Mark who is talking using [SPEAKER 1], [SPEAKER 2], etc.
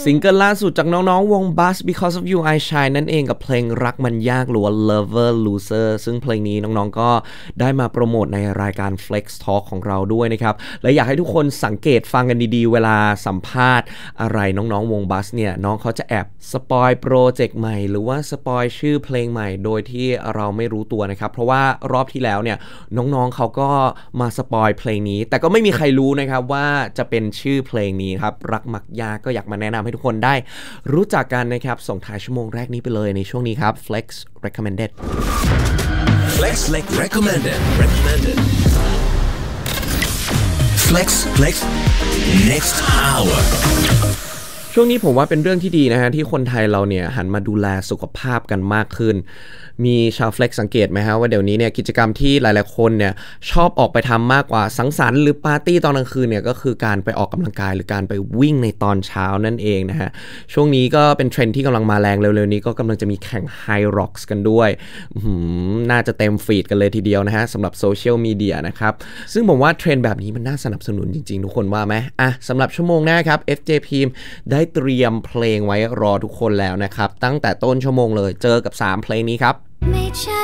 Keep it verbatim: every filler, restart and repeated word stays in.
[SPEAKER 1] ซิงเกิลล่าสุดจากน้องๆวง Buzz Because of You I Shine นั่นเองกับเพลงรักมันยากหรือว่า Lover Loser ซึ่งเพลงนี้น้องๆก็ได้มาโปรโมทในรายการ Flex Talk ของเราด้วยนะครับและอยากให้ทุกคนสังเกตฟังกันดีๆเวลาสัมภาษณ์อะไรน้องๆวง Buzz เนี่ยน้องเขาจะแอบสปอยโปรเจกต์ใหม่หรือว่าสปอยชื่อเพลงใหม่โดยที่เราไม่รู้ตัวนะครับเพราะว่ารอบที่แล้วเนี่ยน้องๆเขาก็มาสปอยเพลงนี้แต่ก็ไม่มีใครรู้นะครับว่าจะเป็นชื่อเพลงนี้ครับรักมักยากก็อยากมาแนะนำให้ทุกคนได้รู้จักกันนะครับส่งท้ายชั่วโมงแรกนี้ไปเลยในช่วงนี้ครับ Flex Recommended
[SPEAKER 2] Flex Flex Recommended Recommended Flex Flex Next Hour
[SPEAKER 1] ช่วงนี้ผมว่าเป็นเรื่องที่ดีนะฮะที่คนไทยเราเนี่ยหันมาดูแลสุขภาพกันมากขึ้นมีชาว Flex สังเกตไหมฮะว่าเดี๋ยวนี้เนี่ยกิจกรรมที่หลายๆคนเนี่ยชอบออกไปทำมากกว่าสังสรรค์หรือปาร์ตี้ตอนกลางคืนเนี่ยก็คือการไปออกกำลังกายหรือการไปวิ่งในตอนเช้านั่นเองนะฮะช่วงนี้ก็เป็นเทรนด์ที่กำลังมาแรงเร็วๆนี้ก็กำลังจะมีแข่ง High Rocks กันด้วยน่าจะเต็มฟีดกันเลยทีเดียวนะฮะสำหรับโซเชียลมีเดียนะครับซึ่งผมว่าเทรนด์แบบนี้มันน่าสนับสนุนจริงๆทุกคนว่าไหมอ่ะสำหรับชั่วโมงหน้าครับ เอฟ เจ พี ได้เตรียมเพลงไว้รอทุกคนแล้วนะครับตั้งแต่ต้นชั่วโมงเลยเจอกับสามเพลงนี้ครับไม่ใช่